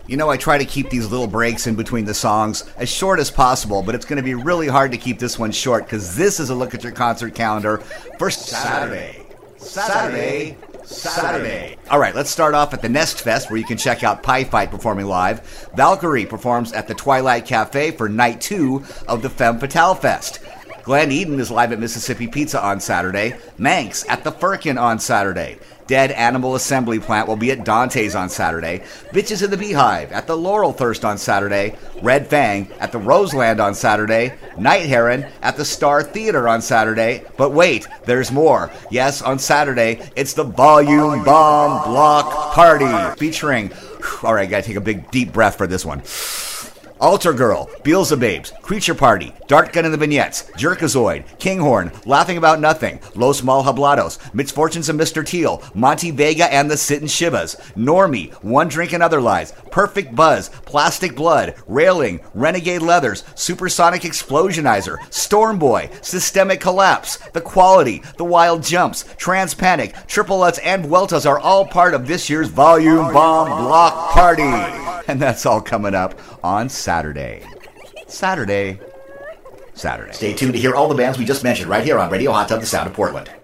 You know, I try to keep these little breaks in between the songs as short as possible, but it's going to be really hard to keep this one short because this is a look at your concert calendar for Saturday. All right, let's start off at the Nest Fest, where you can check out Pie Fight performing live. Valkyrie performs at the Twilight Cafe for night 2 of the Femme Fatale Fest. Glen Eden is live at Mississippi Pizza on Saturday. Manx at the Firkin on Saturday. Dead Animal Assembly Plant will be at Dante's on Saturday. Bitches in the Beehive at the Laurel Thirst on Saturday. Red Fang at the Roseland on Saturday. Night Heron at the Star Theater on Saturday. But wait, there's more. Yes, on Saturday, it's the Volume Bomb Block Party featuring... All right, gotta take a big deep breath for this one. Altar Girl, Beelzebubs, Creature Party, Dart Gun and the Vignettes, Jerkazoid, Kinghorn, Laughing About Nothing, Los Malhablados, Misfortunes of Mr. Teal, Monty Vega and the Sit and Shivas, Normie, One Drink and Other Lies, Perfect Buzz, Plastic Blood, Railing, Renegade Leathers, Supersonic Explosionizer, Stormboy, Systemic Collapse, The Quality, The Wild Jumps, Trans Panic, Triple Utz, and Weltas are all part of this year's Volume Bomb Block Party. And that's all coming up on Saturday. Stay tuned to hear all the bands we just mentioned right here on Radio Hot Tub, the Sound of Portland.